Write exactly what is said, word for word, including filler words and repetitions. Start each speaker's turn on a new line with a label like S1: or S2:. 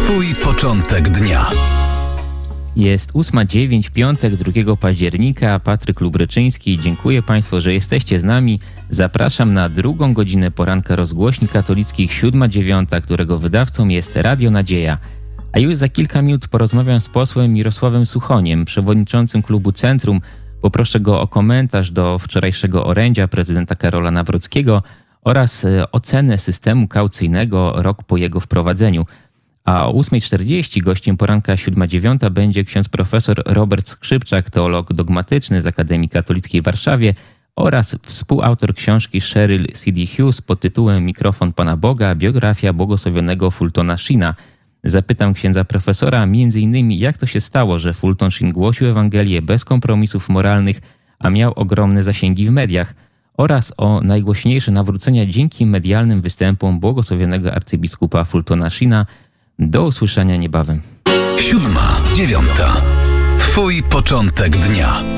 S1: Twój początek dnia.
S2: Jest ósma dziewięć, piątek, drugiego października. Patryk Lubryczyński. Dziękuję Państwu, że jesteście z nami. Zapraszam na drugą godzinę poranka rozgłośni katolickich siódma dziewiąta, którego wydawcą jest Radio Nadzieja. A już za kilka minut porozmawiam z posłem Mirosławem Suchoniem, przewodniczącym klubu Centrum. Poproszę go o komentarz do wczorajszego orędzia prezydenta Karola Nawrockiego oraz ocenę systemu kaucyjnego rok po jego wprowadzeniu. A o ósma czterdzieści gościem poranka siódma dziewiąta będzie ksiądz profesor Robert Skrzypczak, teolog dogmatyczny z Akademii Katolickiej w Warszawie oraz współautor książki Cheryl C D Hughes pod tytułem Mikrofon Pana Boga, biografia błogosławionego Fultona Sheena. Zapytam księdza profesora między innymi, jak to się stało, że Fulton Sheen głosił Ewangelię bez kompromisów moralnych, a miał ogromne zasięgi w mediach, oraz o najgłośniejsze nawrócenia dzięki medialnym występom błogosławionego arcybiskupa Fultona Sheena. Do usłyszenia niebawem.
S1: Siódma dziewiąta. Twój początek dnia.